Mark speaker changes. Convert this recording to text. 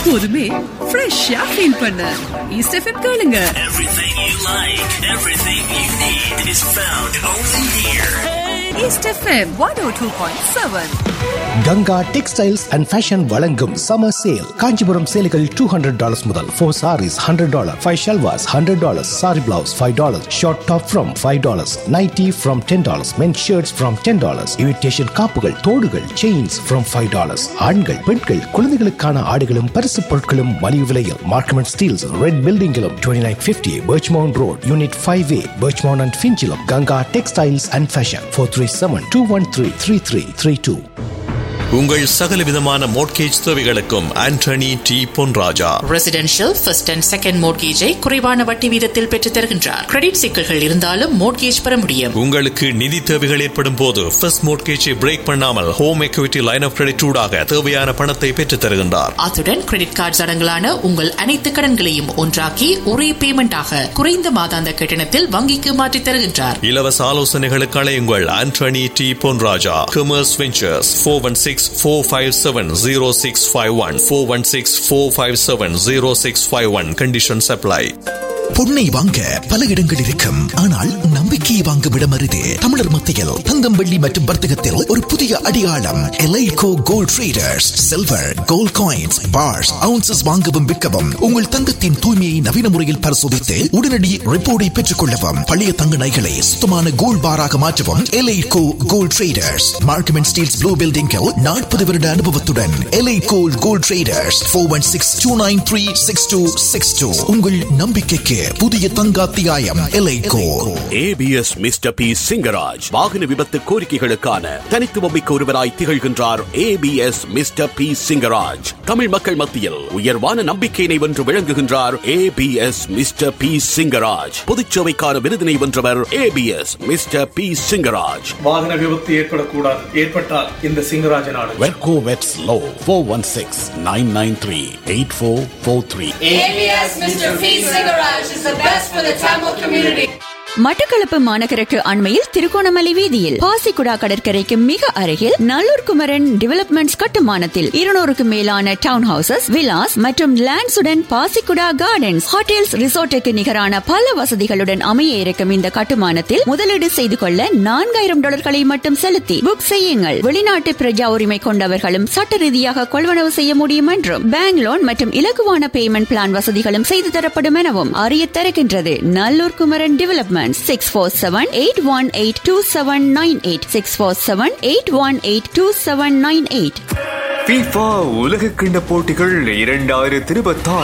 Speaker 1: எப்போதுமே ஃப்ரெஷ்ஷா ஃபீல் பண்ண ஈஸ்ட் எஃப்எம் கேளுங்க.
Speaker 2: Everything you like, everything you need is found only here.
Speaker 1: East FM 102.7.
Speaker 3: Ganga textiles and fashion வழங்கும் summer sale. Kanchipuram சேலைகள் $200 முதல் 4 sarees $100, 5 shalwars $100, saree blouse $5, short top from $5, nighty from $10, men's shirts from $10, imitation காப்புகள், தோடுகள், chains from $5. ஆண்கள், பெண்கள், குழந்தைகளுக்கான ஆடைகளும் பரிசு பொருட்களும் மலிவு விலையில். Markham and Steeles red பில்டிங்கிலும் 2950 Birchmount Road, Unit 5A, Birchmount and Finchilum. Ganga textiles and fashion 437-213-3332.
Speaker 4: உங்கள் சகல விதமான மோட்கேஜ் தேவைகளுக்கும் Antony D Ponraja.
Speaker 5: Residential first and second மோட்கேஜை குறைவான வட்டி வீதத்தில் பெற்றுத் தருகின்றார். கிரெடிட் சிக்கல்கள் இருந்தாலும் மோட்கேஜ் பெற முடியும்.
Speaker 4: உங்களுக்கு நிதி தேவைகள் ஏற்படும் போது ஃபர்ஸ்ட் மோட்கேஜை பிரேக் பண்ணாமல் home equity line of credit ஊடாக தேவையான பணத்தை பெற்றுத் தருகின்றார்.
Speaker 5: அத்துடன் கிரெடிட் கார்டு அடங்கலான உங்கள் அனைத்து கடன்களையும் ஒன்றாக்கி ஒரே பேமெண்டாக குறைந்த மாதாந்த கட்டணத்தில் வங்கிக்கு மாற்றித் தருகின்றார்.
Speaker 4: இலவச ஆலோசனைகளுக்கு அழையுங்கள் Antony D Ponraja. Commerce ventures 416-457-0651 416-457-0651. Conditions apply.
Speaker 6: பொன்னை வாங்க பல இடங்கள் இருக்கும், ஆனால் நம்பிக்கையை வாங்கும் இடம் அரிது. தமிழர் மத்தியில் தங்கம், வெள்ளி மற்றும் வர்த்தகத்தில் ஒரு புதிய அடையாளம் எலைகோ gold traders. Silver, gold coins, parse, ounces வாங்கவும் விற்கவும், உங்கள் தங்கத்தின் தூய்மையை நவீன முறையில் பரிசோதித்து உடனடி ரிப்போர்ட்டை பெற்றுக் கொள்ளவும், பழைய தங்க நகைகளை சுத்தமான கோல்ட் பாராக மாற்றவும் எலைகோ gold traders. Markham and Steeles blue பில்டிங்கில் 40 வருட அனுபவத்துடன் எலைகோ கோல்ட் ட்ரேடர்ஸ். 416-293-6262. உங்கள் நம்பிக்கைக்கு புதிய தங்காத்தியாயம் எலைகோ.
Speaker 7: ஏபிஎஸ் மிஸ்டர் பி சிங்கராஜ் வாகன விபத்து கோரிக்கைகளுக்கான தனித்துவமிக்க ஒருவராய் திகழ்கின்றார். ABS mister B Singaraj Tamil மக்கள் மத்தியில் உயர்வான நம்பிக்கையினை வென்று விளங்குகின்றார். ஏபிஎஸ் மிஸ்டர் பி சிங்கராஜ் பொதுச்சேவைக்கான விருதினை வென்றவர். ABS mister B Singaraj.
Speaker 8: வாகன விபத்து ஏற்படக்கூடாது, ஏற்பட்டால் இந்த சிங்கராஜ் நாடு.
Speaker 7: வெர்கோ வெட்ஸ் low 416-993-8443.
Speaker 9: ABS Mr. P. Singaraj is the best for the Tamil community.
Speaker 10: Batticaloa மாநகருக்கு அண்மையில் திருகோணமலை வீதியில் பாசிக்குடா கடற்கரைக்கு மிக அருகில் நல்லூர் குமரன் டெவலப்மெண்ட்ஸ் கட்டுமானத்தில் 200க்கு மேலான டவுன் ஹவுசஸ், விலாஸ் மற்றும் லேண்ட்ஸுடன் பாசிக்குடா கார்டன்ஸ், ஹோட்டல்ஸ், ரிசோர்ட்டுக்கு நிகரான பல வசதிகளுடன் அமைய இருக்கும் இந்த கட்டுமானத்தில் முதலீடு செய்து கொள்ள $4000 மட்டும் செலுத்தி புக் செய்யுங்கள். வெளிநாட்டு பிரஜா உரிமை கொண்டவர்களும் சட்ட ரீதியாக கொள்வனவு செய்ய முடியும் என்றும், பேங்க் லோன் மற்றும் இலகுவான பேமெண்ட் பிளான் வசதிகளும் செய்து தரப்படும் எனவும் அறிய தருகின்றது நல்லூர் குமரன் டெவலப்மெண்ட். 647-818-2798 647-818-2798.
Speaker 11: FIFA உலக கிண்ண போட்டிகள் 2026